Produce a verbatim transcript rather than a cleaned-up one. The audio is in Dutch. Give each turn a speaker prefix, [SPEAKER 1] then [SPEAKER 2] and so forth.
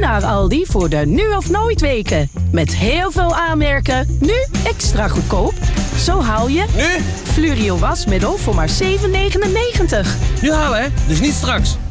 [SPEAKER 1] naar Aldi voor de nu of nooit weken. Met heel veel aanmerken, nu extra goedkoop. Zo haal je...
[SPEAKER 2] Nu?
[SPEAKER 1] Flurio wasmiddel voor maar zeven negenennegentig.
[SPEAKER 2] Nu halen, hè? Dus niet straks.